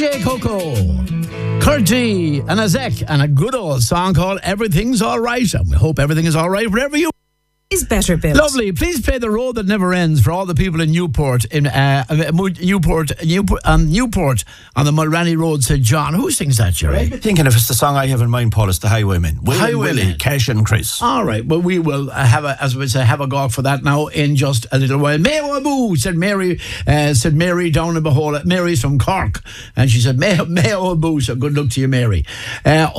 J. Coco, Kurt G, and Azek, and a good old song called Everything's Alright. And we hope everything is alright wherever you is better built. Lovely. Please play The Road That Never Ends for all the people in Newport, Newport on the Mulranny Road, St. John. Who sings that, Jerry? I've been thinking if it's the song I have in mind, Paul, it's The Highwaymen. Willie, Cash and Chris. All right. Well, we will have a go for that now in just a little while. Mayo Abu, said Mary down in Behola. Mary's from Cork. And she said, Mayo Abu, so good luck to you, Mary.